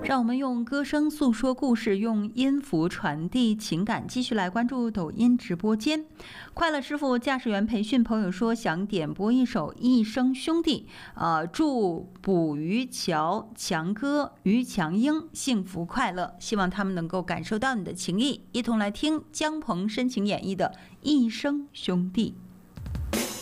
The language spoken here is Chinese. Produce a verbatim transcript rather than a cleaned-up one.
让我们用歌声诉说故事，用音符传递情感。继续来关注抖音直播间。快乐师傅驾驶员培训朋友说，想点播一首《一生兄弟》，呃，祝卜于桥、强哥、于强英幸福快乐，希望他们能够感受到你的情谊。一同来听姜鹏深情演绎的《一生兄弟》。